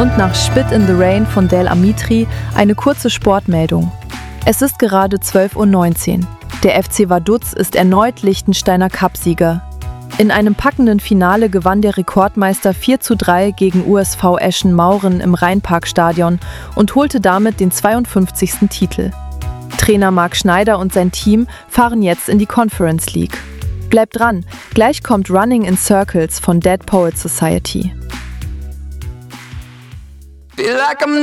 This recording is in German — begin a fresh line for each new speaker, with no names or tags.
Und nach Spit in the Rain von Del Amitri eine kurze Sportmeldung. Es ist gerade 12:19 Uhr. Der FC Vaduz ist erneut Liechtensteiner Cupsieger. In einem packenden Finale gewann der Rekordmeister 4:3 gegen USV Eschen-Mauren im Rheinparkstadion und holte damit den 52. Titel. Trainer Marc Schneider und sein Team fahren jetzt in die Conference League. Bleibt dran, gleich kommt Running in Circles von Dead Poets Society.
Feel like I'm